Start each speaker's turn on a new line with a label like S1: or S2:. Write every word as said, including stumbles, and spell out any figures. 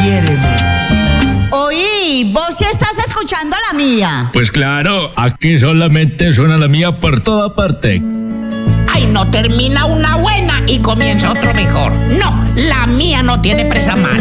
S1: quiéreme.
S2: Oí, vos sí estás escuchando la mía.
S3: Pues claro, aquí solamente suena la mía por toda parte.
S4: Ay, no termina una buena y comienza otro mejor. No, la mía no tiene presa mala.